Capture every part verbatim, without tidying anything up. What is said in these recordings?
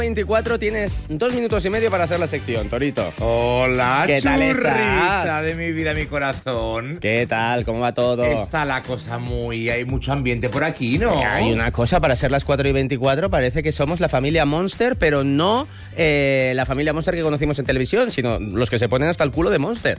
veinticuatro tienes dos minutos y medio para hacer la sección, Torito. Hola, ¿Qué tal churrita estás? de mi vida, mi corazón. ¿Qué tal? ¿Cómo va todo? Está la cosa muy... Hay mucho ambiente por aquí, ¿no? Eh, Hay una cosa, para ser las cuatro y veinticuatro parece que somos la familia Monster, pero no eh, la familia Monster que conocimos en televisión, sino los que se ponen hasta el culo de Monster.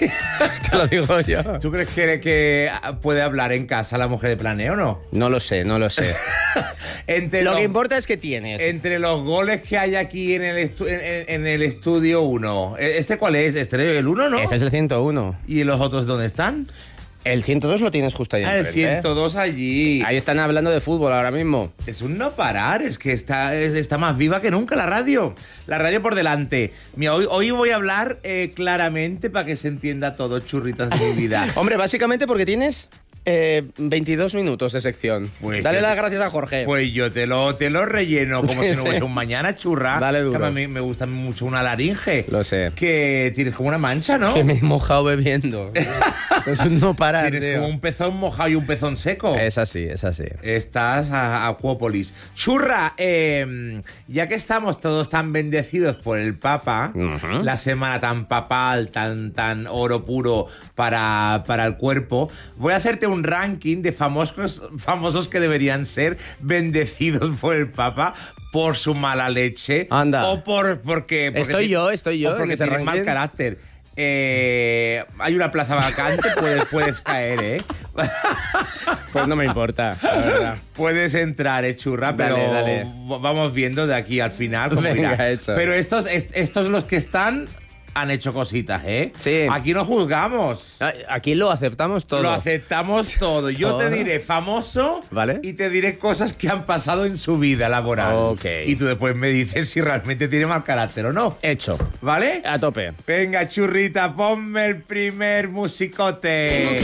Te lo digo yo. ¿Tú crees que, que puede hablar en casa la mujer de Planeo o no? No lo sé, no lo sé. Entre Lo los, que importa es que tienes. Entre los goles que hay aquí en el, estu en, en el estudio uno. ¿Este cuál es? ¿Este el uno, no? Ese es el ciento uno. ¿Y los otros dónde están? El ciento dos lo tienes justo ahí Ah, el enfrente, ¿eh? ciento dos allí. Ahí están hablando de fútbol ahora mismo. Es un no parar, es que está, es- está más viva que nunca la radio. La radio por delante. Mira, hoy, hoy voy a hablar eh, claramente para que se entienda todo, churritas de mi vida. Hombre, básicamente porque tienes eh, veintidós minutos de sección. Pues Dale yo- las gracias a Jorge. Pues yo te lo, te lo relleno como Sí, si no sí. fuese un mañana, churra. Dale duro. Que a mí me gusta mucho una laringe. Lo sé. Que tienes como una mancha, ¿no? Que me he mojado bebiendo. Es un no parar, Tienes tío. como un pezón mojado y un pezón seco. Es así, es así. Estás a Acuópolis. Churra, eh, ya que estamos todos tan bendecidos por el Papa, Ujú. la semana tan papal, tan, tan oro puro para, para el cuerpo, voy a hacerte un ranking de famosos, famosos que deberían ser bendecidos por el Papa por su mala leche. Anda. O por porque, porque Estoy ti- yo, estoy yo o en porque ese tienen mal ranking. carácter. Eh, hay una plaza vacante, puedes, puedes caer, ¿eh? Pues no me importa, la verdad. Puedes entrar, eh, churra, Dale, pero dale. v- vamos viendo de aquí al final cómo Venga, irá. hecho. Pero estos, est- estos los que están han hecho cositas, ¿eh? Sí. Aquí no juzgamos. Aquí lo aceptamos todo. Lo aceptamos todo. Yo Todo. te diré famoso Vale. y te diré cosas que han pasado en su vida laboral. Ok. Y tú después me dices si realmente tiene mal carácter o no. Hecho. ¿Vale? A tope. Venga, churrita, ponme el primer musicote.